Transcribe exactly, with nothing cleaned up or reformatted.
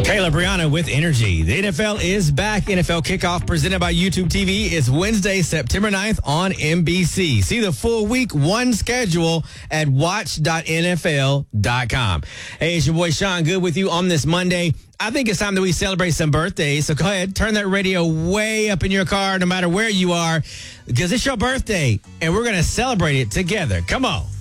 Kayla Brianna with Energy. The N F L is back. N F L Kickoff presented by YouTube T V is Wednesday, September ninth on N B C. See the full week one schedule at watch dot N F L dot com. Hey, it's your boy Sean Good with you on this Monday. I think it's time that we celebrate some birthdays. So go ahead, turn that radio way up in your car, no matter where you are, because it's your birthday, and we're going to celebrate it together. Come on.